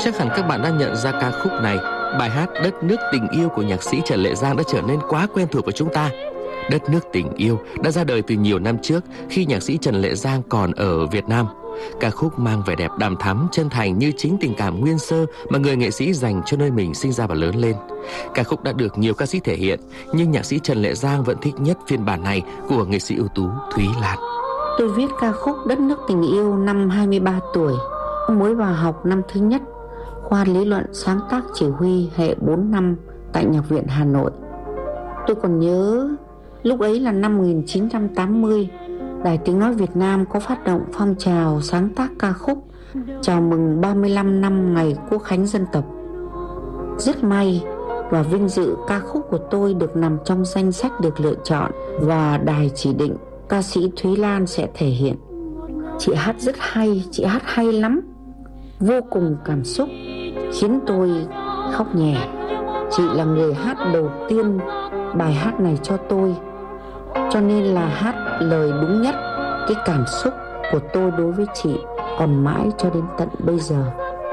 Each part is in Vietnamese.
Chắc hẳn các bạn đã nhận ra ca khúc này. Bài hát Đất nước tình yêu của nhạc sĩ Trần Lệ Giang đã trở nên quá quen thuộc với chúng ta. Đất nước tình yêu đã ra đời từ nhiều năm trước khi nhạc sĩ Trần Lệ Giang còn ở Việt Nam. Ca khúc mang vẻ đẹp đằm thắm, chân thành như chính tình cảm nguyên sơ mà người nghệ sĩ dành cho nơi mình sinh ra và lớn lên. Ca khúc đã được nhiều ca sĩ thể hiện, nhưng nhạc sĩ Trần Lệ Giang vẫn thích nhất phiên bản này của nghệ sĩ ưu tú Thúy Lan. Tôi viết ca khúc Đất nước tình yêu năm 23 tuổi, mới vào học năm thứ nhất, khoa lý luận sáng tác chỉ huy hệ 4 năm tại Nhạc viện Hà Nội. Tôi còn nhớ lúc ấy là năm 1980, Đài Tiếng Nói Việt Nam có phát động phong trào sáng tác ca khúc chào mừng 35 năm ngày Quốc khánh dân tộc. Rất may và vinh dự ca khúc của tôi được nằm trong danh sách được lựa chọn và đài chỉ định ca sĩ Thúy Lan sẽ thể hiện. Chị hát rất hay, chị hát hay lắm, vô cùng cảm xúc, khiến tôi khóc nhè. Chị là người hát đầu tiên bài hát này cho tôi, cho nên là hát lời đúng nhất. Cái cảm xúc của tôi đối với chị còn mãi cho đến tận bây giờ.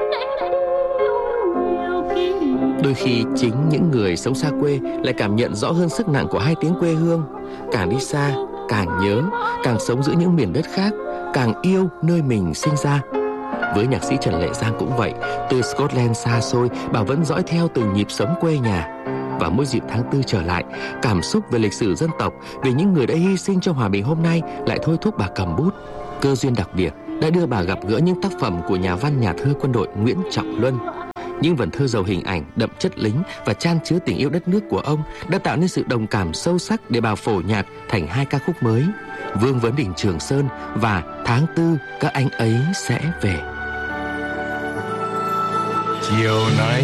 Đôi khi chính những người sống xa quê lại cảm nhận rõ hơn sức nặng của hai tiếng quê hương. Càng đi xa, càng nhớ, càng sống giữa những miền đất khác, càng yêu nơi mình sinh ra. Với nhạc sĩ Trần Lệ Giang cũng vậy. Từ Scotland xa xôi, bà vẫn dõi theo từng nhịp sống quê nhà. Và mỗi dịp tháng 4 trở lại, cảm xúc về lịch sử dân tộc, về những người đã hy sinh cho hòa bình hôm nay lại thôi thúc bà cầm bút. Cơ duyên đặc biệt đã đưa bà gặp gỡ những tác phẩm của nhà văn nhà thơ quân đội Nguyễn Trọng Luân. Những vần thơ giàu hình ảnh, đậm chất lính và chan chứa tình yêu đất nước của ông đã tạo nên sự đồng cảm sâu sắc để bà phổ nhạc thành hai ca khúc mới: Vương vấn đỉnh Trường Sơn và Tháng 4 các anh ấy sẽ về. Chiều nay